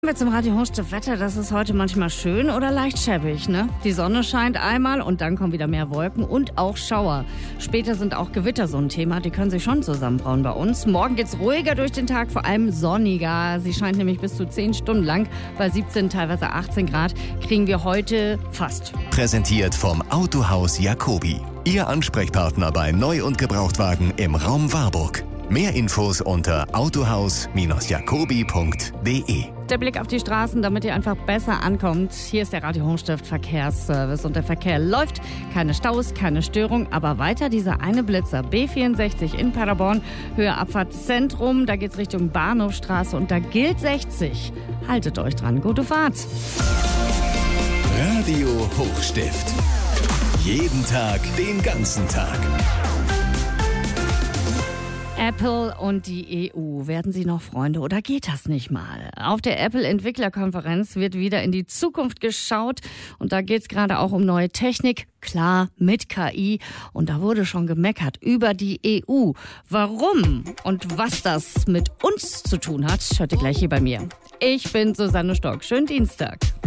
Kommen wir zum Radio Hornstedt Wetter. Das ist heute manchmal schön oder leicht schäbig, ne? Die Sonne scheint einmal und dann kommen wieder mehr Wolken und auch Schauer. Später sind auch Gewitter so ein Thema. Die können sich schon zusammenbrauen bei uns. Morgen geht's ruhiger durch den Tag, vor allem sonniger. Sie scheint nämlich bis zu 10 Stunden lang. Bei 17, teilweise 18 Grad kriegen wir heute fast. Präsentiert vom Autohaus Jacobi. Ihr Ansprechpartner bei Neu- und Gebrauchtwagen im Raum Warburg. Mehr Infos unter autohaus-jacobi.de. Der Blick auf die Straßen, damit ihr einfach besser ankommt. Hier ist der Radio Hornstedt Verkehrsservice und der Verkehr läuft. Keine Staus, keine Störung, aber weiter dieser eine Blitzer B64 in Paderborn, Höhe Abfahrtszentrum. Da geht's Richtung Bahnhofstraße und da gilt 60. Haltet euch dran, gute Fahrt. Radio Hochstift. Jeden Tag, den ganzen Tag. Apple und die EU, werden sie noch Freunde oder geht das nicht mal? Auf der Apple-Entwicklerkonferenz wird wieder in die Zukunft geschaut und da geht es gerade auch um neue Technik, klar mit KI und da wurde schon gemeckert über die EU. Warum und was das mit uns zu tun hat, hört ihr gleich hier bei mir. Ich bin Susanne Stock, schönen Dienstag.